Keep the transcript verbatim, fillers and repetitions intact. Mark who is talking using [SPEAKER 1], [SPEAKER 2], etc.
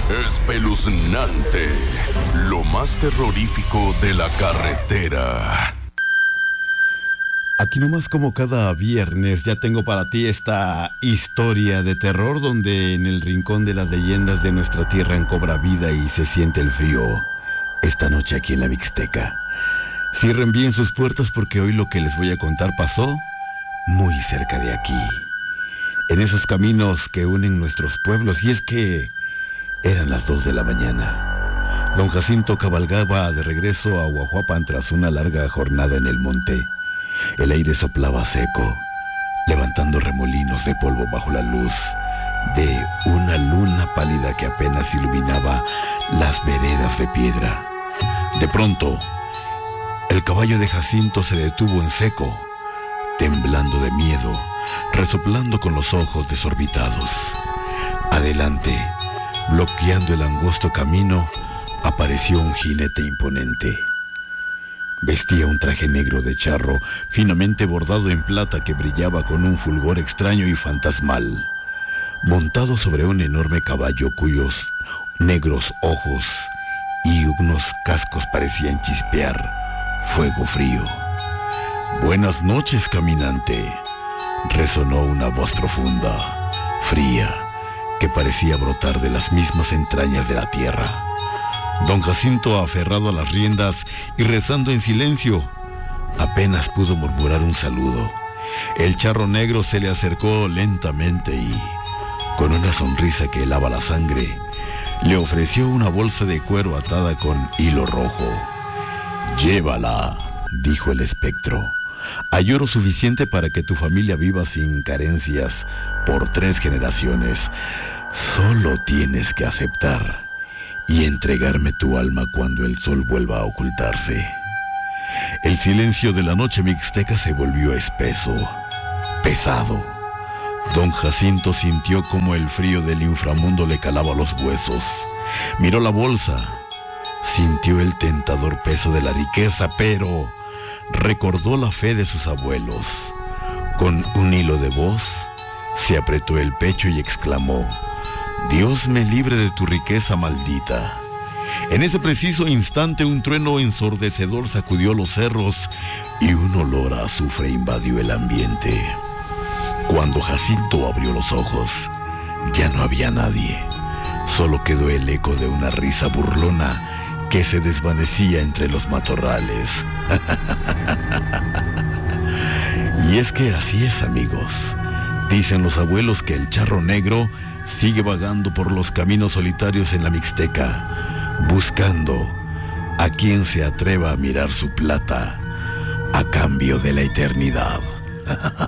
[SPEAKER 1] Espeluznante, lo más terrorífico de la carretera.
[SPEAKER 2] Aquí nomás, como cada viernes, ya tengo para ti esta historia de terror donde en el rincón de las leyendas de nuestra tierra cobra vida y se siente el frío. Esta noche aquí en la Mixteca. Cierren bien sus puertas porque hoy lo que les voy a contar pasó muy cerca de aquí, en esos caminos que unen nuestros pueblos. Y es que eran las dos de la mañana. Don Jacinto cabalgaba de regreso a Huajuapan tras una larga jornada en el monte. El aire soplaba seco, levantando remolinos de polvo bajo la luz de una luna pálida que apenas iluminaba las veredas de piedra. De pronto, el caballo de Jacinto se detuvo en seco, temblando de miedo, resoplando con los ojos desorbitados. Adelante, bloqueando el angosto camino, apareció un jinete imponente. Vestía un traje negro de charro, finamente bordado en plata que brillaba con un fulgor extraño y fantasmal. Montado sobre un enorme caballo cuyos negros ojos y unos cascos parecían chispear fuego frío. «Buenas noches, caminante», resonó una voz profunda, fría, que parecía brotar de las mismas entrañas de la tierra. Don Jacinto, aferrado a las riendas y rezando en silencio, apenas pudo murmurar un saludo. El charro negro se le acercó lentamente y, con una sonrisa que helaba la sangre, le ofreció una bolsa de cuero atada con hilo rojo. «Llévala», dijo el espectro. «Hay oro suficiente para que tu familia viva sin carencias por tres generaciones. Solo tienes que aceptar y entregarme tu alma cuando el sol vuelva a ocultarse». El silencio de la noche mixteca se volvió espeso, pesado. Don Jacinto sintió como el frío del inframundo le calaba los huesos. Miró la bolsa, sintió el tentador peso de la riqueza, pero recordó la fe de sus abuelos. Con un hilo de voz, se apretó el pecho y exclamó: «Dios me libre de tu riqueza maldita». En ese preciso instante un trueno ensordecedor sacudió los cerros y un olor a azufre invadió el ambiente. Cuando Jacinto abrió los ojos, ya no había nadie. Solo quedó el eco de una risa burlona que se desvanecía entre los matorrales. Y es que así es, amigos. Dicen los abuelos que el charro negro sigue vagando por los caminos solitarios en la Mixteca, buscando a quien se atreva a mirar su plata a cambio de la eternidad.